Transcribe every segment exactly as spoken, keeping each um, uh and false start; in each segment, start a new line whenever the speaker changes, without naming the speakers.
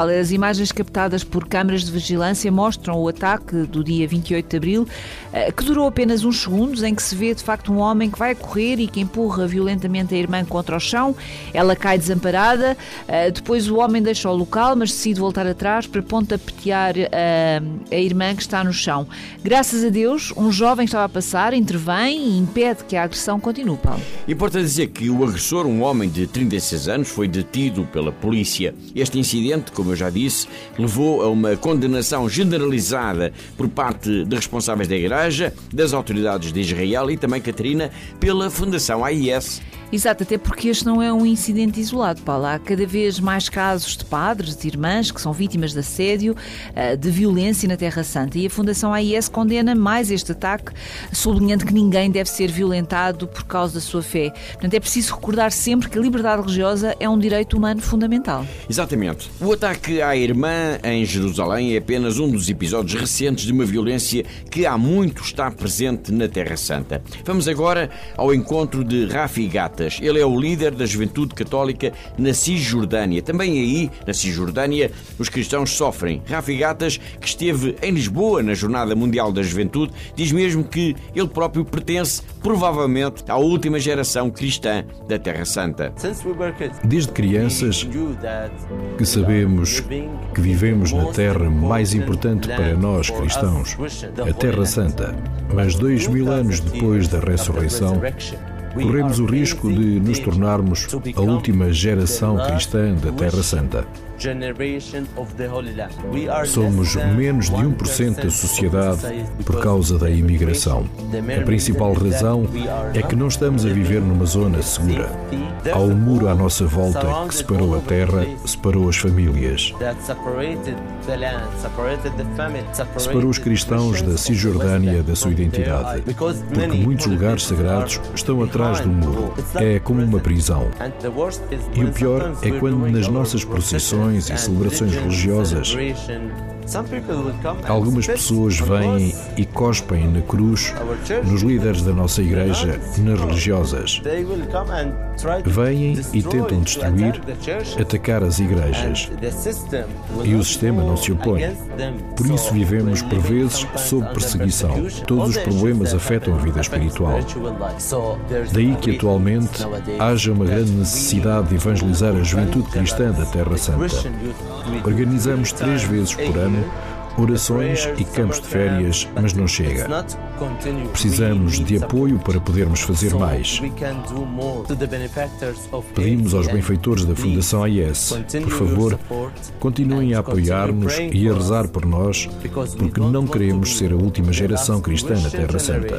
As imagens captadas por câmaras de vigilância mostram o ataque do dia vinte e oito de abril, que durou apenas uns segundos, em que se vê de facto um homem que vai correr e que empurra violentamente a irmã contra o chão. Ela cai desamparada, depois o homem deixa o local, mas decide voltar atrás para pontapetear a, a irmã que está no chão. Graças a Deus, um jovem estava a passar, intervém e impede que a agressão continue, Paulo.
Importa dizer que o agressor, um homem de trinta e seis anos, foi detido pela polícia. Este incidente, como eu já disse, levou a uma condenação generalizada por parte de responsáveis da Igreja, das autoridades de Israel e também, Catarina, pela Fundação A I S.
Exato, até porque este não é um incidente isolado, Paulo. Há cada vez mais casos de padres, de irmãs, que são vítimas de assédio, de violência na Terra Santa. E a Fundação A I S condena mais este ataque, sublinhando que ninguém deve ser violentado por causa da sua fé. Portanto, é preciso recordar sempre que a liberdade religiosa é um direito humano fundamental.
Exatamente. O ataque à irmã em Jerusalém é apenas um dos episódios recentes de uma violência que há muito está presente na Terra Santa. Vamos agora ao encontro de Rafi Gata. Ele é o líder da juventude católica na Cisjordânia. Também aí, na Cisjordânia, os cristãos sofrem. Rafi Gatas, que esteve em Lisboa na Jornada Mundial da Juventude, diz mesmo que ele próprio pertence, provavelmente, à última geração cristã da Terra Santa.
Desde crianças que sabemos que vivemos na terra mais importante para nós cristãos, a Terra Santa. Mas dois mil anos depois da ressurreição, corremos o risco de nos tornarmos a última geração cristã da Terra Santa. Somos menos de um por cento da sociedade por causa da imigração. A principal razão é que não estamos a viver numa zona segura. Há um muro à nossa volta que separou a terra, separou as famílias. Separou os cristãos da Cisjordânia da sua identidade, porque muitos lugares sagrados estão atrás do muro. É como uma prisão. E o pior é quando nas nossas procissões e celebrações religiosas, algumas pessoas vêm e cospem na cruz nos líderes da nossa igreja, nas religiosas. Vêm e tentam destruir, atacar as igrejas. E o sistema não se opõe. Por isso vivemos, por vezes, sob perseguição. Todos os problemas afetam a vida espiritual. Daí que atualmente haja uma grande necessidade de evangelizar a juventude cristã da Terra Santa. Organizamos três vezes por ano orações e campos de férias, mas não chega. Precisamos de apoio para podermos fazer mais. Pedimos aos benfeitores da Fundação A I S, por favor, continuem a apoiar-nos e a rezar por nós, porque não queremos ser a última geração cristã na Terra Santa.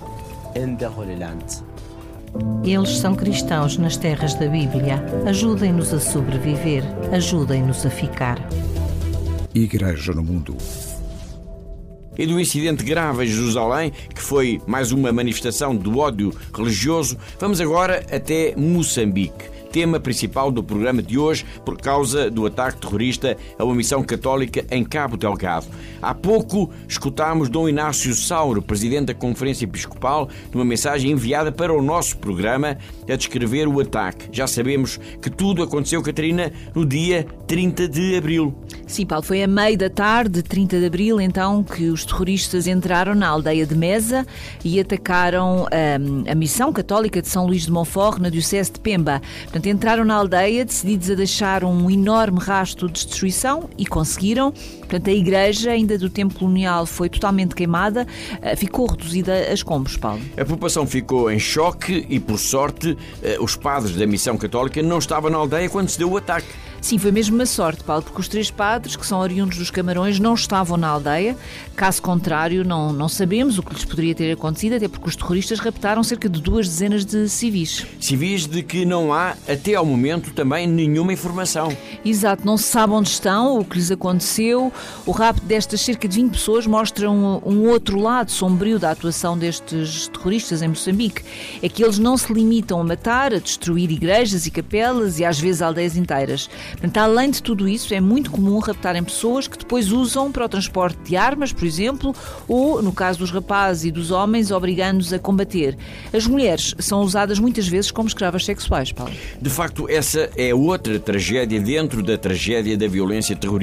Eles são cristãos nas terras da Bíblia. Ajudem-nos a sobreviver. Ajudem-nos a ficar.
Igreja no Mundo.
E do incidente grave em Jerusalém, que foi mais uma manifestação do ódio religioso, vamos agora até Moçambique. Tema principal do programa de hoje por causa do ataque terrorista a uma missão católica em Cabo Delgado. Há pouco escutámos Dom Inácio Sauro, presidente da Conferência Episcopal, numa mensagem enviada para o nosso programa a descrever o ataque. Já sabemos que tudo aconteceu, Catarina, no dia trinta de abril.
Sim, Paulo, foi a meio da tarde de trinta de abril, então, que os terroristas entraram na aldeia de Mesa e atacaram um, a missão católica de São Luís de Montfort, na diocese de Pemba. Portanto, entraram na aldeia decididos a deixar um enorme rastro de destruição e conseguiram. Portanto, a igreja, ainda do tempo colonial, foi totalmente queimada, ficou reduzida a escombros, Paulo.
A população ficou em choque e, por sorte, os padres da missão católica não estavam na aldeia quando se deu o ataque.
Sim, foi mesmo uma sorte, Paulo, porque os três padres, que são oriundos dos Camarões, não estavam na aldeia. Caso contrário, não, não sabemos o que lhes poderia ter acontecido, até porque os terroristas raptaram cerca de duas dezenas de civis.
Civis de que não há, até ao momento, também nenhuma informação.
Exato, não se sabe onde estão, o que lhes aconteceu. O rapto destas cerca de vinte pessoas mostra um, um outro lado sombrio da atuação destes terroristas em Moçambique. É que eles não se limitam a matar, a destruir igrejas e capelas e às vezes aldeias inteiras. Portanto, além de tudo isso, é muito comum raptarem pessoas que depois usam para o transporte de armas, por exemplo, ou, no caso dos rapazes e dos homens, obrigando-os a combater. As mulheres são usadas muitas vezes como escravas sexuais, Paulo.
De facto, essa é outra tragédia dentro da tragédia da violência terrorista.